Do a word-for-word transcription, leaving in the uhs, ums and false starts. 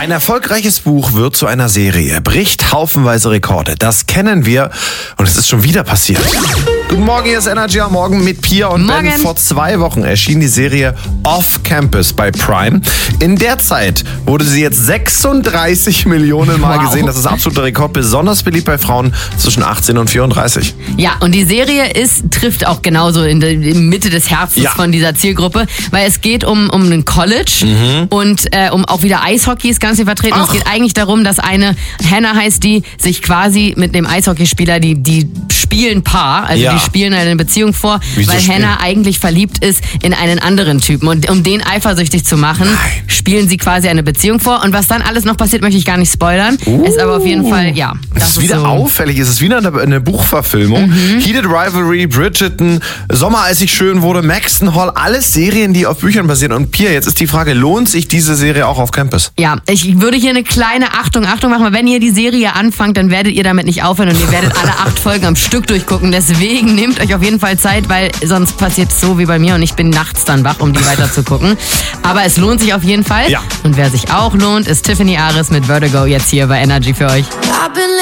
Ein erfolgreiches Buch wird zu einer Serie, bricht haufenweise Rekorde. Das kennen wir und es ist schon wieder passiert. Guten Morgen, hier ist Energy am Morgen mit Pia und Morgen. Ben. Vor zwei Wochen erschien die Serie Off Campus bei Prime. In der Zeit wurde sie jetzt sechsunddreißig Millionen Mal Wow. gesehen. Das ist absoluter Rekord, besonders beliebt bei Frauen zwischen achtzehn und vierunddreißig. Ja, und die Serie ist, trifft auch genauso in der in Mitte des Herzens Ja. von dieser Zielgruppe, weil es geht um, um ein College Mhm. und äh, um auch wieder Eishockey ist ganz viel vertreten. Ach. Es geht eigentlich darum, dass eine, Hannah heißt die, sich quasi mit dem Eishockeyspieler, die, die spielen Paar, also Ja. die spielen eine Beziehung vor, Wieso weil spielen? Hannah eigentlich verliebt ist in einen anderen Typen. Und um den eifersüchtig zu machen, Nein. spielen sie quasi eine Beziehung vor. Und was dann alles noch passiert, möchte ich gar nicht spoilern. Ist aber auf jeden Fall, ja. Das ist wieder so. auffällig. Es ist wieder eine, eine Buchverfilmung. Mhm. Heated Rivalry, Bridgerton, Sommer, als ich schön wurde, Maxton Hall, alles Serien, die auf Büchern basieren. Und Pia, jetzt ist die Frage, lohnt sich diese Serie auch auf Campus? Ja, ich würde hier eine kleine Achtung, Achtung machen, weil wenn ihr die Serie anfangt, dann werdet ihr damit nicht aufhören und ihr werdet alle acht Folgen am Stück durchgucken. Deswegen nehmt euch auf jeden Fall Zeit, weil sonst passiert es so wie bei mir und ich bin nachts dann wach, um die weiter zu gucken. Aber es lohnt sich auf jeden Fall. Ja. Und wer sich auch lohnt, ist Tiffany Aris mit Vertigo jetzt hier bei Energy für euch. I've been